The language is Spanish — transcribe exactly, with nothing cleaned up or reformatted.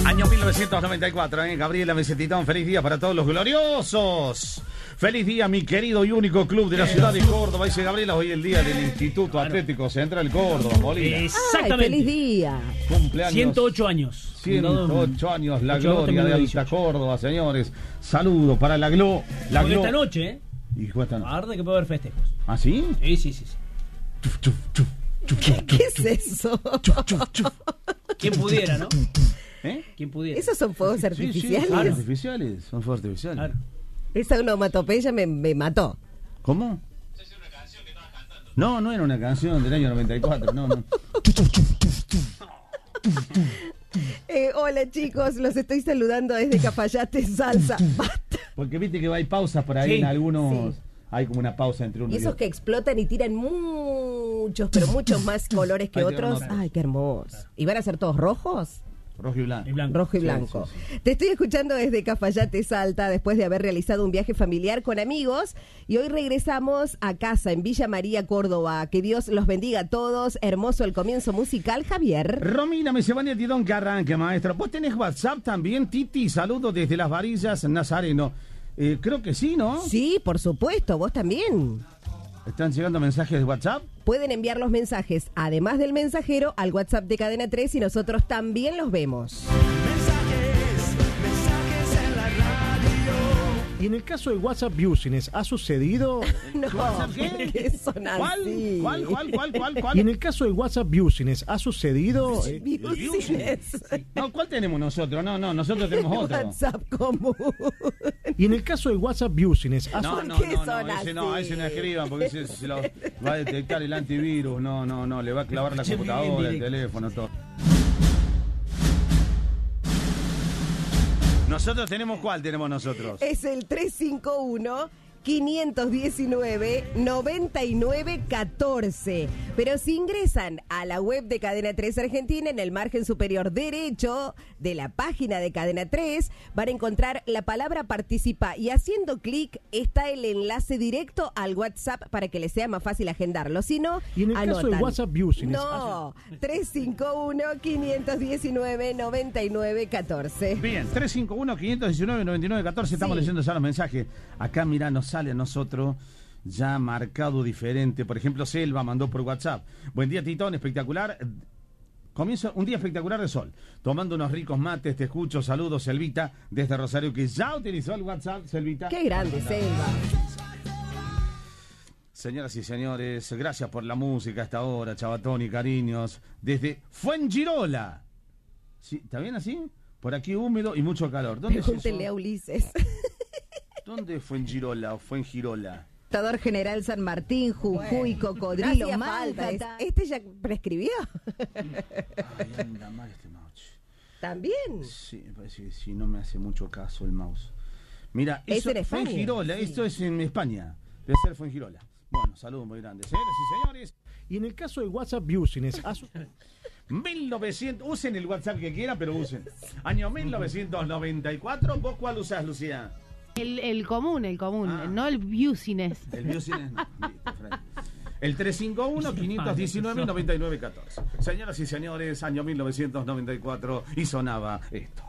Año mil novecientos noventa y cuatro, ¿eh? Gabriela Mesetitón, feliz día para todos los gloriosos. Feliz día, mi querido y único club de la ciudad de Córdoba. Dice Gabriela, hoy el día del Instituto Atlético Central Córdoba, Molina. Exactamente. Ay, feliz día. Cumpleaños. ciento ocho años. ciento ocho años, la gloria de Alta Córdoba, señores. Saludo para la Glo. La Porque Glo. esta noche, ¿eh? ¿Y fue esta noche? Arde que puede haber festejos. ¿Ah, sí? Sí, sí, sí. sí. Chuf, chuf, chuf, chuf, ¿Qué, chuf, qué chuf, es eso? chuf, chuf, chuf. ¿Quién pudiera, no? ¿Eh? ¿Quién pudiera? ¿Esos son fuegos Sí, sí, artificiales? son artificiales. Son fuegos artificiales. Claro. Esa onomatopeya me, me mató. ¿Cómo? No, no era una canción del año noventa y cuatro, no, no. Eh, hola chicos, los estoy saludando desde Cafayate Salsa. Basta. Porque viste que hay pausas por ahí Sí, en algunos. sí. Hay como una pausa entre uno Y y esos otro. que explotan y tiran muchos, pero muchos más colores que Ay, otros. Dios, no. Ay, qué hermoso. ¿Y van a ser todos rojos? Rojo y blanco. Y blanco. Rojo y Sí, blanco. sí, sí. Te estoy escuchando desde Cafayate Salta después de haber realizado un viaje familiar con amigos y hoy regresamos a casa en Villa María, Córdoba. Que Dios los bendiga a todos. Hermoso el comienzo musical, Javier. Romina Mesebania Tidón, que arranque, maestra. ¿Vos tenés WhatsApp también, Titi? Saludos desde Las Varillas, Nazareno. Eh, creo que sí, ¿no? Sí, por supuesto, vos también. ¿Están llegando mensajes de WhatsApp? Pueden enviar los mensajes, además del mensajero, al WhatsApp de Cadena tres y nosotros también los vemos. Y en el caso de WhatsApp Business, ¿ha sucedido? No, ¿WhatsApp qué? porque son ¿Cuál? así. ¿Cuál? ¿Cuál? ¿Cuál? ¿Cuál? ¿Cuál? Y en el caso de WhatsApp Business, ¿ha sucedido? eh, Business. No, ¿cuál tenemos nosotros? No, no, nosotros tenemos otro. WhatsApp común. Y en el caso de WhatsApp Business, ¿ha No, ¿Por no, qué no, son no, ese no, así? ese no escriban porque ese se lo va a detectar el antivirus. No, no, no, le va a clavar la computadora, el teléfono, todo. ¿Nosotros tenemos cuál tenemos nosotros? Es el tres cinco uno, cinco uno nueve, nueve nueve uno cuatro. Pero si ingresan a la web de Cadena tres Argentina, en el margen superior derecho de la página de Cadena tres, van a encontrar la palabra participa y haciendo clic está el enlace directo al WhatsApp para que les sea más fácil agendarlo. Si no, Y en el caso de anotan. WhatsApp Business, No, tres cinco uno, cinco uno nueve, nueve nueve uno cuatro. Bien, tres cinco uno, cinco uno nueve, nueve nueve uno cuatro. Estamos Sí. leyendo ya los mensajes. Acá, mirá, nos sale a nosotros ya marcado diferente. Por ejemplo, Selva mandó por WhatsApp. Buen día, Titón, espectacular. Comienza un día espectacular de sol. Tomando unos ricos mates, te escucho. Saludos, Selvita, desde Rosario, que ya utilizó el WhatsApp, Selvita. Qué grande, Selva. Señoras y señores, gracias por la música a esta hora, chavatón y cariños. Desde Fuengirola. ¿Sí? ¿Está bien así? Por aquí húmedo y mucho calor. ¿Dónde es Pregúntenle eso? a Ulises. ¿Dónde fue en Girola o fue en Girola? Contador General San Martín, Jujuy, No Cocodrilo, hacía Malta. falta. ¿Este ya prescribió? Ay, anda mal este mouse. ¿También? Sí, me parece que sí, no me hace mucho caso el mouse. Mira, Es eso en fue en España. Girola, Sí. esto es en España. Debe ser fue en Girola. Bueno, saludos muy grandes, señoras y señores. y en el caso de WhatsApp Business, ¿ha su- mil novecientos, usen el WhatsApp que quieran, pero usen. Año mil novecientos noventa y cuatro, ¿vos cuál usás, Lucía? El, el común, el común, Ah. no el business. El Biocines no. Listo, Fran. El tres cinco uno, cinco uno nueve, nueve nueve uno cuatro. Señoras y señores, año mil novecientos noventa y cuatro y sonaba esto.